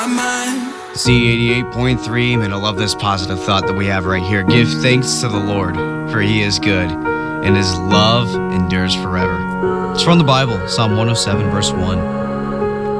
C88.3, man, I love this positive thought that we have right here. Give thanks to the Lord, for he is good, and his love endures forever. It's from the Bible, Psalm 107, verse 1.